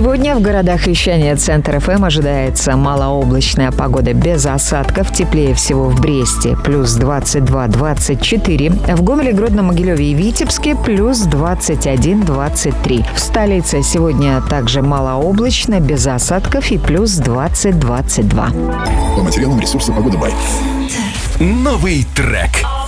Сегодня в городах вещания Центр ФМ ожидается малооблачная погода без осадков. Теплее всего в Бресте плюс 22-24. В Гомеле, Гродно, Могилеве и Витебске плюс 21-23. В столице сегодня также малооблачно, без осадков и плюс 20-22. По материалам ресурса «Погода Бай». Новый трек.